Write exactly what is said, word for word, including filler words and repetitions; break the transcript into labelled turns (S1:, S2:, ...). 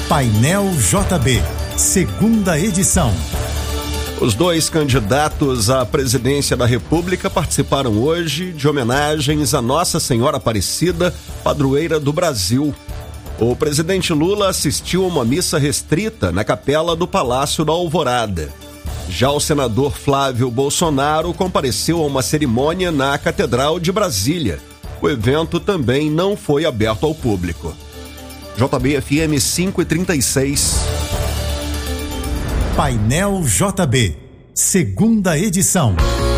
S1: Painel J B, segunda edição.
S2: Os dois candidatos à presidência da República participaram hoje de homenagens a Nossa Senhora Aparecida, padroeira do Brasil. O presidente Lula assistiu a uma missa restrita na capela do Palácio da Alvorada. Já o senador Flávio Bolsonaro compareceu a uma cerimônia na Catedral de Brasília. O evento também não foi aberto ao público. J B F M cinco e trinta e seis.
S1: Painel J B, segunda edição.